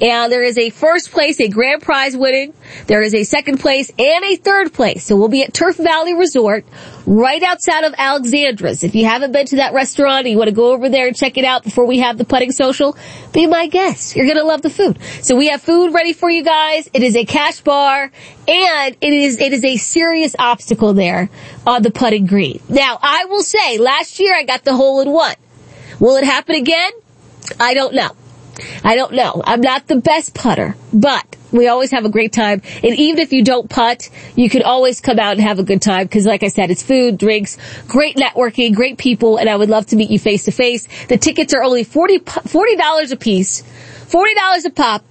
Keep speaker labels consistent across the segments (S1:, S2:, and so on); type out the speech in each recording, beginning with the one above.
S1: And there is a first place, a grand prize winning. There is a second place and a third place. So we'll be at Turf Valley Resort right outside of Alexandra's. If you haven't been to that restaurant and you want to go over there and check it out before we have the putting social, be my guest. You're going to love the food. So we have food ready for you guys. It is a cash bar, and it is a serious obstacle there on the putting green. Now, I will say, last year I got the hole-in-one. Will it happen again? I don't know. I'm not the best putter, but we always have a great time. And even if you don't putt, you can always come out and have a good time because, like I said, it's food, drinks, great networking, great people, and I would love to meet you face to face. The tickets are only $40 a piece, $40 a pop.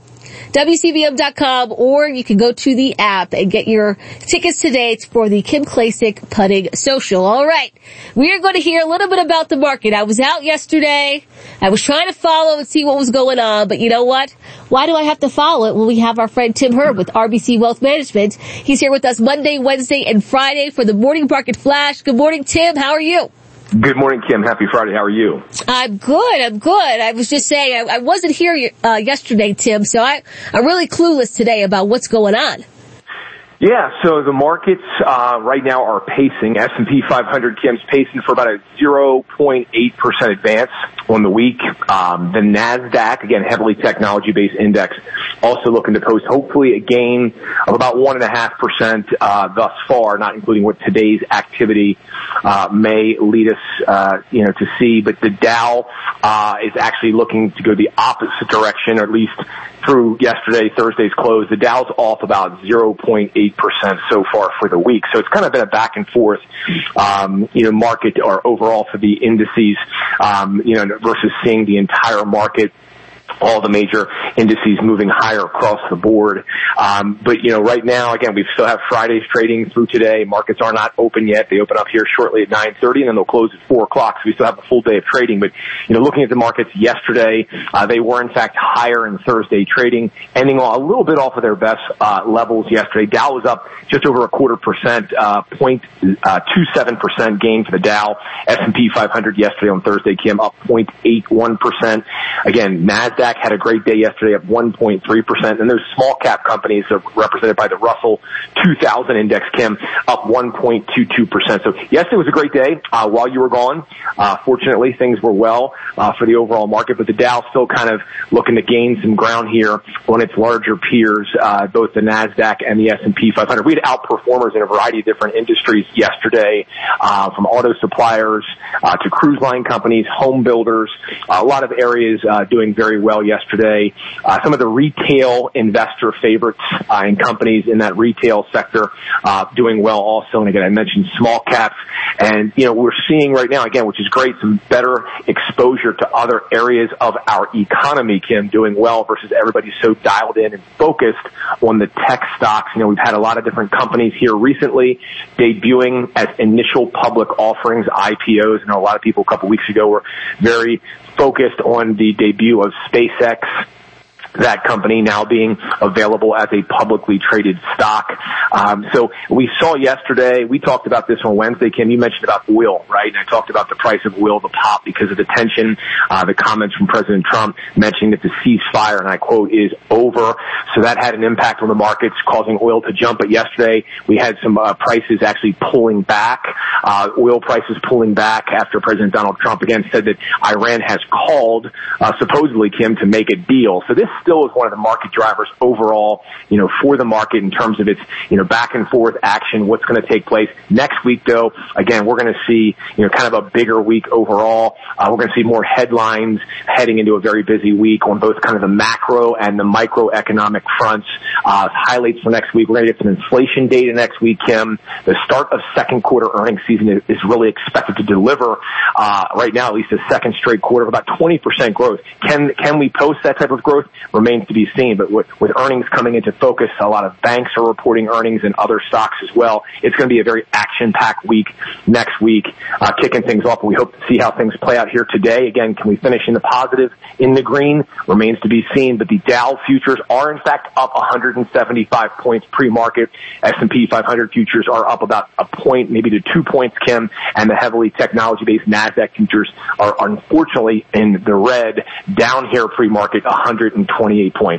S1: WCBM.com, or you can go to the app and get your tickets today for the Kim Klacik Putting Social. All right. We are going to hear a little bit about the market. I was out yesterday. I was trying to follow and see what was going on, but you know what? Why do I have to follow it when we have our friend Tim Herb with RBC Wealth Management? He's here with us Monday, Wednesday, and Friday for the Morning Market Flash. Good morning, Tim. How are you?
S2: Good morning, Kim. Happy Friday. How are you?
S1: I'm good. I was just saying, I wasn't here yesterday, Tim, so I'm really clueless today about what's going on.
S2: Yeah, so the markets right now are pacing. S&P 500, Kim's pacing for about a 0.8% advance on the week. The NASDAQ, again, heavily technology-based index, also looking to post hopefully a gain of about 1.5% thus far, not including what today's activity may lead us to see. But the Dow is actually looking to go the opposite direction, or at least through yesterday, Thursday's close. The Dow's off about 0.8% so far for the week. So it's kind of been a back and forth, market or overall for the indices, versus seeing the entire market, all the major indices moving higher across the board. But right now, again, we still have Friday's trading through today. Markets are not open yet. They open up here shortly at 9:30, and then they'll close at 4 o'clock. So we still have a full day of trading. But, looking at the markets yesterday, they were, in fact, higher in Thursday trading, ending a little bit off of their best levels yesterday. Dow was up just over 0.25%, 0.27% gain for the Dow. S&P 500 yesterday on Thursday, Kim, up 0.81%. Again, NASDAQ had a great day yesterday, up 1.3%. And those small cap companies are represented by the Russell 2000 index, Kim, up 1.22%. So yesterday was a great day while you were gone. Fortunately, things were well for the overall market, but the Dow still kind of looking to gain some ground here on its larger peers, both the NASDAQ and the S&P 500. We had outperformers in a variety of different industries yesterday, from auto suppliers to cruise line companies, home builders, a lot of areas doing very well yesterday. Some of the retail investor favorites and companies in that retail sector doing well also. And again, I mentioned small caps. And, we're seeing right now, again, which is great, some better exposure to other areas of our economy, Kim, doing well versus everybody's so dialed in and focused on the tech stocks. We've had a lot of different companies here recently debuting as initial public offerings, IPOs. A lot of people a couple weeks ago were very focused on the debut of SpaceX, that company now being available as a publicly traded stock. So we saw yesterday, we talked about this on Wednesday, Kim, you mentioned about oil, right? And I talked about the price of oil, the pop because of the tension, the comments from President Trump mentioning that the ceasefire, and I quote, is over. So that had an impact on the markets, causing oil to jump. But yesterday we had some prices actually pulling back, oil prices pulling back after President Donald Trump again said that Iran has called, supposedly, Kim, to make a deal. So this still is one of the market drivers overall, for the market in terms of its, back and forth action, what's going to take place. Next week, though, again, we're going to see, kind of a bigger week overall. We're going to see more headlines heading into a very busy week on both kind of the macro and the microeconomic fronts. Highlights for next week, we're going to get some inflation data next week, Kim. The start of second quarter earnings season is really expected to deliver, right now, at least a second straight quarter of about 20% growth. Can we post that type of growth? Remains to be seen, but with earnings coming into focus, a lot of banks are reporting earnings and other stocks as well. It's going to be a very action-packed week next week, kicking things off. We hope to see how things play out here today. Again, can we finish in the positive, in the green? Remains to be seen, but the Dow futures are in fact up 175 points pre-market. S&P 500 futures are up about a point, maybe to 2 points, Kim, and the heavily technology-based NASDAQ futures are unfortunately in the red, down here pre-market 128 points.